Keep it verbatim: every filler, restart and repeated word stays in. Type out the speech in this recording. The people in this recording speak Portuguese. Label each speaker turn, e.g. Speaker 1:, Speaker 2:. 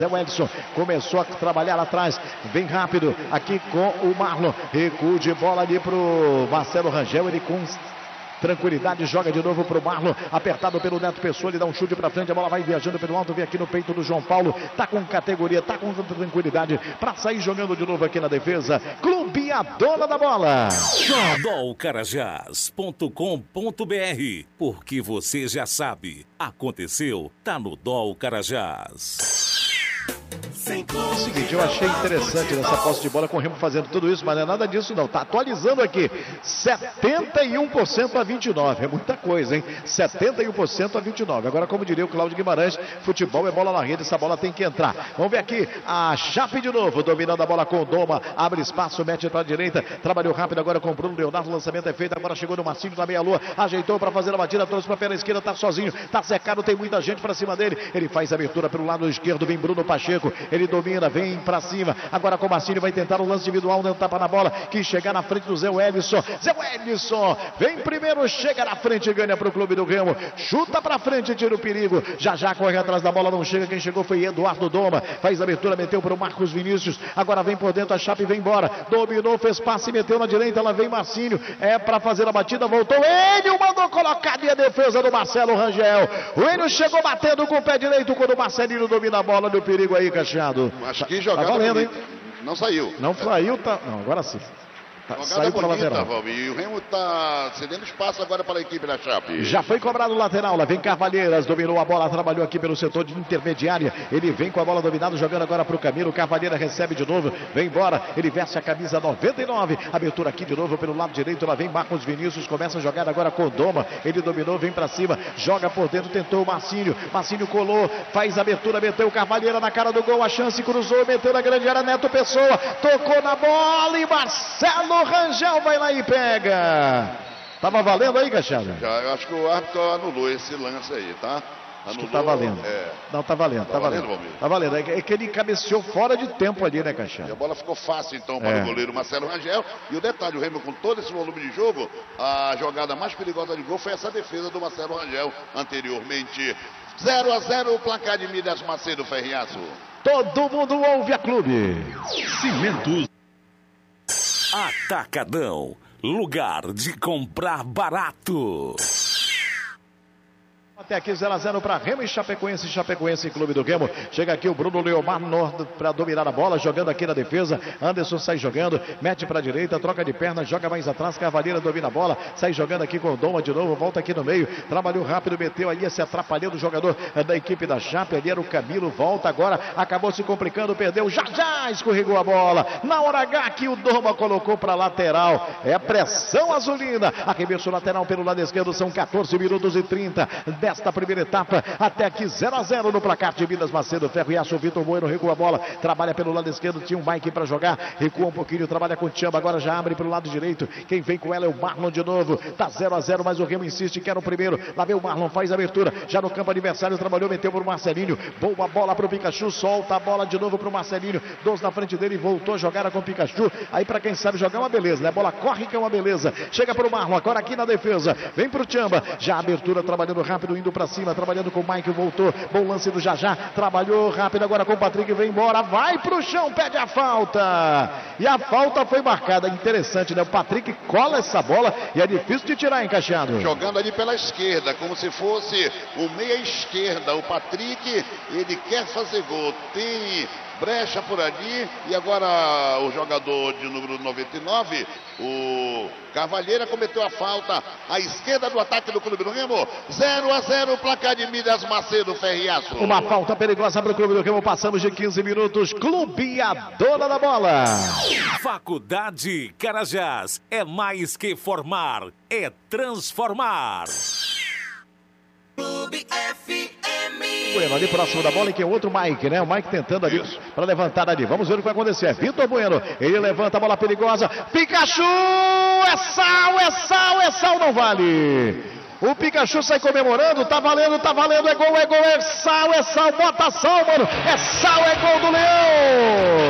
Speaker 1: O Edson começou a trabalhar lá atrás, bem rápido, aqui com o Marlon, recuo de bola ali para o Marcelo Rangel, ele com tranquilidade joga de novo para o Marlon, apertado pelo Neto Pessoa, ele dá um chute para frente, a bola vai viajando pelo alto, vem aqui no peito do João Paulo, tá com categoria, tá com tranquilidade, para sair jogando de novo aqui na defesa, Clube a dona da bola.
Speaker 2: dol carajás ponto com ponto br, porque você já sabe, aconteceu, tá no Dol Carajás.
Speaker 1: É o seguinte, eu achei interessante nessa posse de bola com o Remo fazendo tudo isso, mas não é nada disso não, tá atualizando aqui, setenta e um por cento a vinte e nove por cento, é muita coisa, hein, setenta e um por cento a vinte e nove por cento, agora como diria o Cláudio Guimarães, futebol é bola na rede, essa bola tem que entrar, vamos ver aqui, a Chape de novo, dominando a bola com o Doma, abre espaço, mete para a direita, trabalhou rápido agora com o Bruno Leonardo, o lançamento é feito, agora chegou no Marcinho na meia-lua, ajeitou para fazer a batida, trouxe para a perna esquerda, tá sozinho, tá cercado, tem muita gente para cima dele, ele faz a abertura pelo lado esquerdo, vem Bruno Pacheco, ele domina, vem pra cima, agora com o Marcinho vai tentar um lance individual, não tapa na bola, que chegar na frente do Zé Wellison, Zé Wellison, vem primeiro, chega na frente, ganha pro Clube do Remo, chuta pra frente, tira o perigo, já já corre atrás da bola, não chega, quem chegou foi Eduardo Doma, faz a abertura, meteu pro Marcos Vinícius, agora vem por dentro, a Chape vem embora, dominou, fez passe, meteu na direita, ela vem Marcinho, é pra fazer a batida, voltou, Enio mandou colocar a defesa do Marcelo Rangel, o Enio chegou batendo com o pé direito, quando o Marcelinho domina a bola, no perigo aí, Cacheado.
Speaker 3: Acho que jogada
Speaker 1: tá valendo, hein?
Speaker 3: Não saiu.
Speaker 1: Não saiu, tá. Não, agora sim. Tá, saiu para a lateral.
Speaker 3: Valmir, e o Remo está cedendo espaço agora para a equipe da Chape.
Speaker 1: Já foi cobrado o lateral, lá vem Carvalheiras, dominou a bola, trabalhou aqui pelo setor de intermediária, ele vem com a bola dominada, jogando agora para o Camilo, Carvalheira recebe de novo, vem embora, ele veste a camisa noventa e nove, abertura aqui de novo pelo lado direito, lá vem Marcos Vinícius, começa a jogar agora com o Doma, ele dominou, vem para cima, joga por dentro, tentou o Marcinho, Marcinho colou, faz a abertura, meteu o Carvalheira na cara do gol, a chance, cruzou, meteu na grande área, Neto Pessoa, tocou na bola e Marcelo Rangel vai lá e pega. Tava valendo aí, Cachada?
Speaker 3: Já, eu acho que o árbitro anulou esse lance aí, tá? Anulou,
Speaker 1: acho que tá valendo. É... Não, tá valendo, tá, tá valendo. valendo tá valendo. É que ele cabeceou fora de tempo ali, né, Cachada?
Speaker 3: E a bola ficou fácil, então, para é. o goleiro Marcelo Rangel. E o detalhe, o Remo com todo esse volume de jogo, a jogada mais perigosa de gol foi essa defesa do Marcelo Rangel anteriormente. zero a zero o placar de Midas Macedo Ferriaço.
Speaker 1: Todo mundo ouve a Clube.
Speaker 2: Cimentos Atacadão, lugar de comprar barato.
Speaker 1: Até aqui zero a zero para Remo e Chapecoense, Chapecoense e Clube do Remo. Chega aqui o Bruno Leomar para dominar a bola, jogando aqui na defesa. Anderson sai jogando, mete para a direita, troca de perna, joga mais atrás. Carvalheira domina a bola, sai jogando aqui com o Doma de novo, volta aqui no meio. Trabalhou rápido, meteu ali, se atrapalhando o jogador da equipe da Chape. Ali era o Camilo, volta agora, acabou se complicando, perdeu. Já já escorregou a bola. Na hora H que o Doma colocou para lateral. É pressão azulina. Arremesso lateral pelo lado esquerdo, são quatorze minutos e trinta. Desta primeira etapa, até aqui zero a zero no placar de Midas Macedo Ferro e Aço. Vitor Bueno recua a bola, trabalha pelo lado esquerdo, tinha um Mike para jogar, recua um pouquinho, trabalha com o Tchamba, agora já abre pelo lado direito, quem vem com ela é o Marlon de novo, tá zero a zero, mas o Remo insiste, quer o primeiro, lá vem o Marlon, faz a abertura, já no campo adversário, trabalhou, meteu pro Marcelinho, boa bola pro Pikachu, solta a bola de novo pro Marcelinho, dois na frente dele, voltou a jogar com o Pikachu, aí para quem sabe jogar é uma beleza, né, a bola corre que é uma beleza, chega pro Marlon, agora aqui na defesa, vem pro Tchamba, já a abertura, trabalhando rápido, indo para cima, trabalhando com o Mike, voltou, bom lance do Jajá, trabalhou rápido agora com o Patrick, vem embora, vai pro chão, pede a falta, e a falta foi marcada, interessante, né, o Patrick cola essa bola e é difícil de tirar, encaixado.
Speaker 3: Jogando ali pela esquerda, como se fosse o meia esquerda, o Patrick, ele quer fazer gol, tem brecha por ali, e agora o jogador de número noventa e nove, o Carvalheira, cometeu a falta à esquerda do ataque do Clube do Remo. Zero a zero, placar de Midas Macedo Ferriaço.
Speaker 1: Uma falta perigosa para o Clube do Remo, passamos de quinze minutos, Clube a dona da bola.
Speaker 2: Faculdade Carajás, é mais que formar, é transformar. Clube F M.
Speaker 1: Bueno, ali próximo da bola, e que é outro Mike, né? O Mike tentando ali para levantar ali. Vamos ver o que vai acontecer. Vitor Bueno, ele levanta a bola perigosa. Pikachu! É sal, é sal, é sal, não vale. O Pikachu sai comemorando, tá valendo, tá valendo, é gol, é gol, é sal, é sal, bota sal, mano. É sal, é gol do Leão.